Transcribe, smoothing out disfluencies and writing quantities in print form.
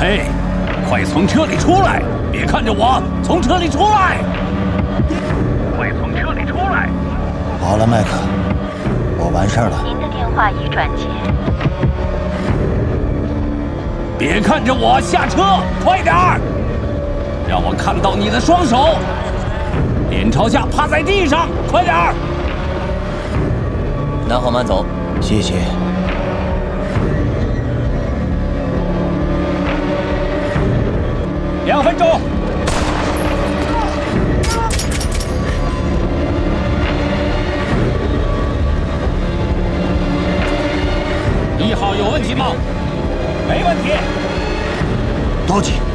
嘿，快从车里出来！别看着我，从车里出来！快从车里出来！ 好了，麦克，我完事儿了。 您的电话已转接。 别看着我，下车，快点儿！让我看到你的双手，脸朝下趴在地上，快点儿！ 拿好慢走， 谢谢。 2分钟。1号有问题吗？没问题。 刀击。